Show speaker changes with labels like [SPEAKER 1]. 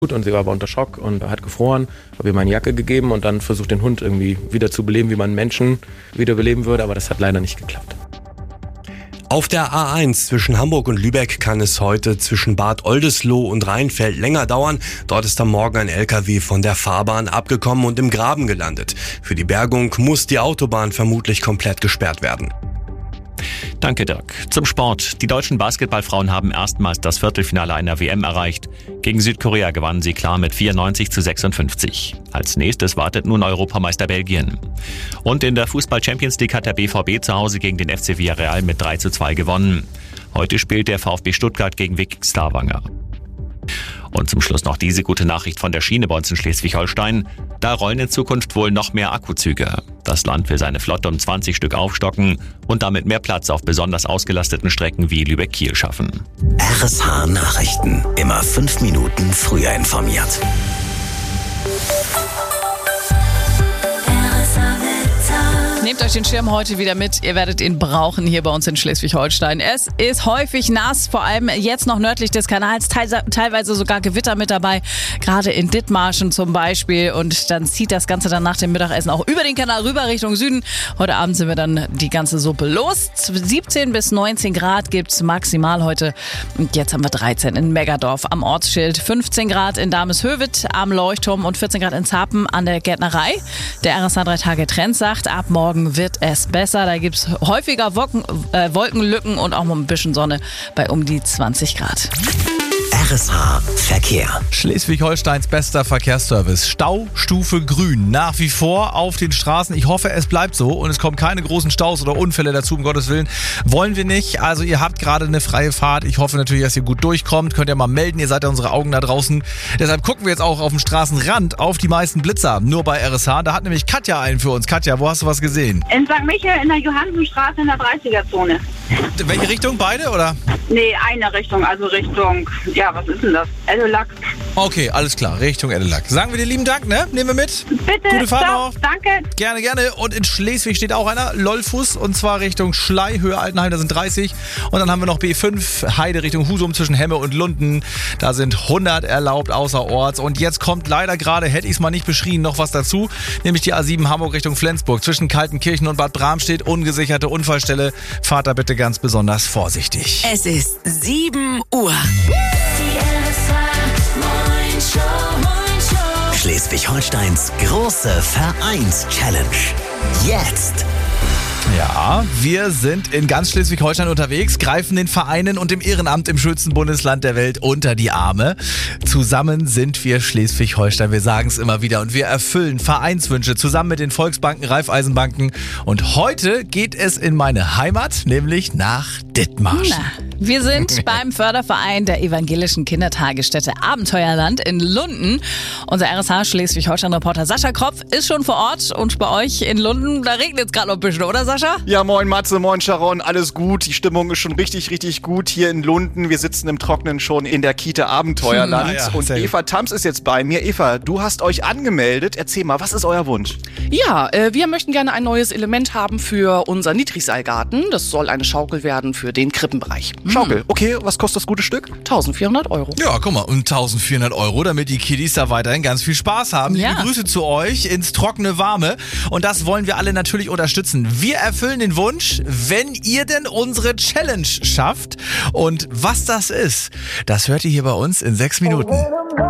[SPEAKER 1] Und sie war aber unter Schock und hat gefroren, habe ihr meine Jacke gegeben und dann versucht, den Hund irgendwie wieder zu beleben, wie man einen Menschen wieder beleben würde, aber das hat leider nicht geklappt.
[SPEAKER 2] Auf der A1 zwischen Hamburg und Lübeck kann es heute zwischen Bad Oldesloe und Rheinfeld länger dauern. Dort ist am Morgen ein LKW von der Fahrbahn abgekommen und im Graben gelandet. Für die Bergung muss die Autobahn vermutlich komplett gesperrt werden.
[SPEAKER 3] Danke, Dirk. Zum Sport. Die deutschen Basketballfrauen haben erstmals das Viertelfinale einer WM erreicht. Gegen Südkorea gewannen sie klar mit 94-56. Als nächstes wartet nun Europameister Belgien. Und in der Fußball-Champions League hat der BVB zu Hause gegen den FC Villarreal mit 3:2 gewonnen. Heute spielt der VfB Stuttgart gegen Viking Stavanger. Und zum Schluss noch diese gute Nachricht von der Schiene bei uns in Schleswig-Holstein. Da rollen in Zukunft wohl noch mehr Akkuzüge. Das Land will seine Flotte um 20 Stück aufstocken und damit mehr Platz auf besonders ausgelasteten Strecken wie Lübeck-Kiel schaffen.
[SPEAKER 4] RSH Nachrichten. Immer 5 Minuten früher informiert.
[SPEAKER 5] Nehmt euch den Schirm heute wieder mit. Ihr werdet ihn brauchen hier bei uns in Schleswig-Holstein. Es ist häufig nass, vor allem jetzt noch nördlich des Kanals, teilweise sogar Gewitter mit dabei, gerade in Dithmarschen zum Beispiel. Und dann zieht das Ganze dann nach dem Mittagessen auch über den Kanal rüber Richtung Süden. Heute Abend sind wir dann die ganze Suppe los. 17 bis 19 Grad gibt's maximal heute. Und jetzt haben wir 13 in Meggadorf am Ortsschild, 15 Grad in Dameshövet am Leuchtturm und 14 Grad in Zapen an der Gärtnerei. Der RSH 3-Tage-Trend sagt, ab morgen wird es besser. Da gibt es häufiger Wolkenlücken und auch mal ein bisschen Sonne bei um die 20 Grad.
[SPEAKER 4] RSH Verkehr.
[SPEAKER 6] Schleswig-Holsteins bester Verkehrsservice. Staustufe grün. Nach wie vor auf den Straßen. Ich hoffe, es bleibt so und es kommen keine großen Staus oder Unfälle dazu, um Gottes Willen. Wollen wir nicht. Also ihr habt gerade eine freie Fahrt. Ich hoffe natürlich, dass ihr gut durchkommt. Könnt ihr mal melden. Ihr seid ja unsere Augen da draußen. Deshalb gucken wir jetzt auch auf dem Straßenrand auf die meisten Blitzer. Nur bei RSH. Da hat nämlich Katja einen für uns. Katja, wo hast du was gesehen?
[SPEAKER 7] In St. Michael in der Johannsenstraße in der 30er-Zone.
[SPEAKER 6] Welche Richtung? Beide oder?
[SPEAKER 7] Nee, eine Richtung. Also Richtung, ja, was ist denn das? Edelack.
[SPEAKER 6] Okay, alles klar. Richtung Edelack. Sagen wir dir lieben Dank, ne? Nehmen wir mit.
[SPEAKER 7] Bitte.
[SPEAKER 6] Gute Fahrt
[SPEAKER 7] Ciao.
[SPEAKER 6] noch.
[SPEAKER 7] Danke.
[SPEAKER 6] Gerne, gerne. Und in Schleswig steht auch einer, Lollfuß, und zwar Richtung Schlei, Höhe Altenheim, da sind 30. Und dann haben wir noch B5, Heide Richtung Husum zwischen Hemme und Lunden. Da sind 100 erlaubt außerorts. Und jetzt kommt leider gerade, hätte ich es mal nicht beschrien, noch was dazu. Nämlich die A7 Hamburg Richtung Flensburg. Zwischen Kaltenkirchen und Bad Bramstedt, ungesicherte Unfallstelle. Fahrt da bitte ganz besonders vorsichtig.
[SPEAKER 8] Es ist 7 Uhr.
[SPEAKER 4] Schleswig-Holsteins große Vereins-Challenge. Jetzt.
[SPEAKER 6] Ja, wir sind in ganz Schleswig-Holstein unterwegs, greifen den Vereinen und dem Ehrenamt im schönsten Bundesland der Welt unter die Arme. Zusammen sind wir Schleswig-Holstein, wir sagen es immer wieder, und wir erfüllen Vereinswünsche zusammen mit den Volksbanken, Raiffeisenbanken. Und heute geht es in meine Heimat, nämlich nach Dithmarschen.
[SPEAKER 5] Wir sind beim Förderverein der evangelischen Kindertagesstätte Abenteuerland in Lunden. Unser RSH Schleswig-Holstein-Reporter Sascha Kropf ist schon vor Ort, und bei euch in Lunden, da regnet es gerade noch ein bisschen, oder Sascha?
[SPEAKER 9] Ja, moin Matze, moin Sharon, alles gut. Die Stimmung ist schon richtig, richtig gut hier in Lunden. Wir sitzen im Trockenen schon in der Kita Abenteuerland. Und Eva Tams ist jetzt bei mir. Eva, du hast euch angemeldet. Erzähl mal, was ist euer Wunsch?
[SPEAKER 10] Ja, wir möchten gerne ein neues Element haben für unseren Niedrigseilgarten. Das soll eine Schaukel werden für den Krippenbereich.
[SPEAKER 9] Schaukel, okay. Was kostet das gute Stück?
[SPEAKER 10] 1.400 €.
[SPEAKER 6] Ja, guck mal, und 1.400 €, damit die Kiddies da weiterhin ganz viel Spaß haben.
[SPEAKER 5] Ja.
[SPEAKER 6] Liebe Grüße zu euch ins trockene Warme. Und das wollen wir alle natürlich unterstützen. Wir erfüllen den Wunsch, wenn ihr denn unsere Challenge schafft. Und was das ist, das hört ihr hier bei uns in 6 Minuten.